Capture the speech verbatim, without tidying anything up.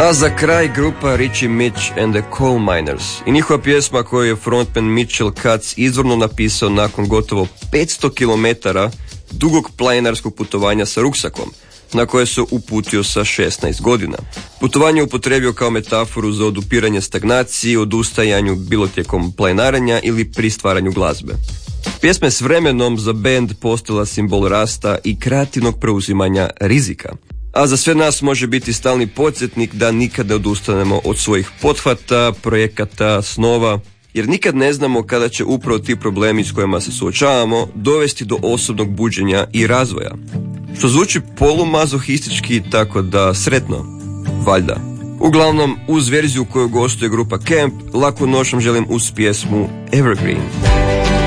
A za kraj grupa Richie Mitch and the Coal Miners i njihova pjesma koju je frontman Mitchell Katz izvorno napisao nakon gotovo petsto kilometara dugog planinarskog putovanja sa ruksakom, na koje se uputio sa šesnaest godina. Putovanje je upotrebio kao metaforu za odupiranje stagnaciji, odustajanju bilo tijekom planinarenja ili pri stvaranju glazbe. Pjesma je s vremenom za band postala simbol rasta i kreativnog preuzimanja rizika. A za sve nas može biti stalni podsjetnik da nikad ne odustanemo od svojih pothvata, projekata, snova, jer nikad ne znamo kada će upravo ti problemi s kojima se suočavamo dovesti do osobnog buđenja i razvoja. Što zvuči polumazohistički, tako da sretno, valjda. Uglavnom, uz verziju koju gostuje grupa Camp, laku noć vam želim uz pjesmu Evergreen.